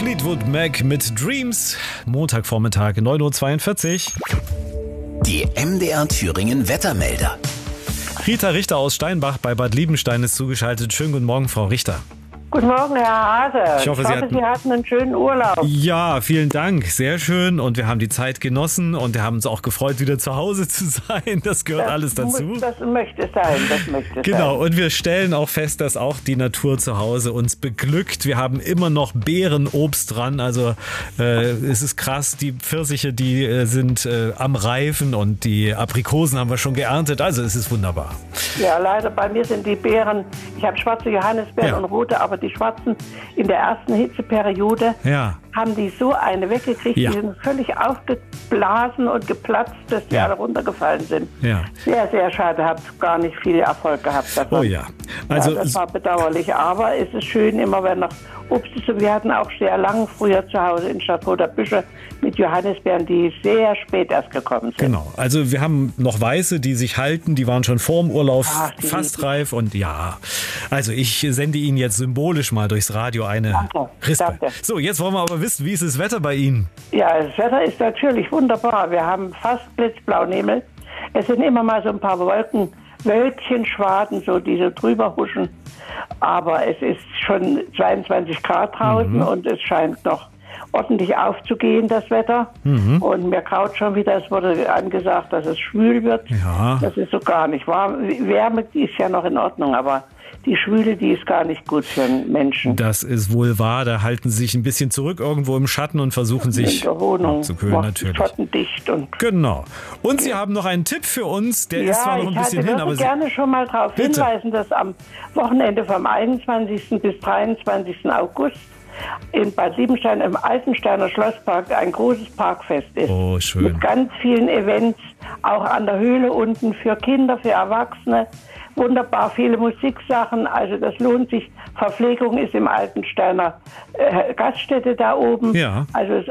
Fleetwood Mac mit Dreams. Montagvormittag, 9.42 Uhr. Die MDR Thüringen Wettermelder. Rita Richter aus Steinbach bei Bad Liebenstein ist zugeschaltet. Schönen guten Morgen, Frau Richter. Guten Morgen, Herr Hase. Ich hoffe, Sie hatten einen schönen Urlaub. Ja, vielen Dank. Sehr schön. Und wir haben die Zeit genossen und wir haben uns auch gefreut, wieder zu Hause zu sein. Das gehört alles dazu. Das möchte sein. Genau. Und wir stellen auch fest, dass auch die Natur zu Hause uns beglückt. Wir haben immer noch Beerenobst dran. Also es ist krass. Die Pfirsiche, die sind am Reifen und die Aprikosen haben wir schon geerntet. Also es ist wunderbar. Ja, leider bei mir sind die Beeren, ich habe schwarze Johannisbeeren und rote, aber die schwarzen in der ersten Hitzeperiode haben die so eine weggekriegt, die sind völlig aufgeblasen und geplatzt, dass die alle runtergefallen sind. Ja. Sehr, sehr schade, habe gar nicht viel Erfolg gehabt davon. Oh ja. Also das war bedauerlich, aber es ist schön, immer wenn noch Obst ist. Und wir hatten auch sehr lang früher zu Hause in Stadtroter Büsche mit Johannisbeeren, die sehr spät erst gekommen sind. Genau, also wir haben noch weiße, die sich halten, die waren schon vor dem Urlaub fast reif und also ich sende Ihnen jetzt symbolisch mal durchs Radio eine Rispe. So, jetzt wollen wir aber wissen, wie ist das Wetter bei Ihnen? Ja, das Wetter ist natürlich wunderbar. Wir haben fast blitzblauen Himmel. Es sind immer mal so ein paar Wölkchen, Schwaden, so die so drüber huschen. Aber es ist schon 22 Grad draußen und es scheint noch ordentlich aufzugehen, das Wetter. Und mir graut schon wieder, es wurde angesagt, dass es schwül wird. Ja. Das ist so gar nicht warm. Wärme ist ja noch in Ordnung, aber die Schwüle, die ist gar nicht gut für einen Menschen. Das ist wohl wahr. Da halten sie sich ein bisschen zurück irgendwo im Schatten und versuchen sich zu kühlen, natürlich. Schottendicht und genau. Und Sie haben noch einen Tipp für uns, der ist zwar noch ein bisschen hin, aber ich würde gerne schon mal darauf hinweisen, dass am Wochenende vom 21. bis 23. August in Bad Liebenstein im Altensteiner Schlosspark ein großes Parkfest ist. Oh, schön. Mit ganz vielen Events, auch an der Höhle unten für Kinder, für Erwachsene. Wunderbar viele Musiksachen, also das lohnt sich. Verpflegung ist im Altensteiner Gaststätte da oben. Ja. Also